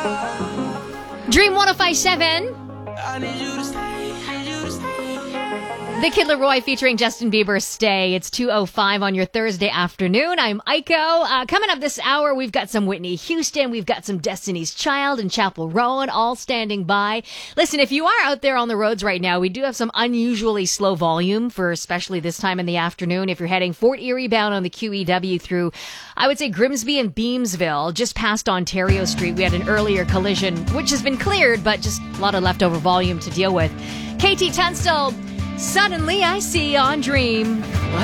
Dream 105.7. The Kid Laroi featuring Justin Bieber, Stay. It's 2:05 on your Thursday afternoon. I'm Aiko. Coming up this hour, we've got some Whitney Houston. We've got some Destiny's Child and Chappell Roan all standing by. Listen, if you are out there on the roads right now, we do have some unusually slow volume for especially this time in the afternoon. If you're heading Fort Erie bound on the QEW through, I would say, Grimsby and Beamsville, just past Ontario Street, we had an earlier collision, which has been cleared, but just a lot of leftover volume to deal with. KT Tunstall, Suddenly I See on Dream.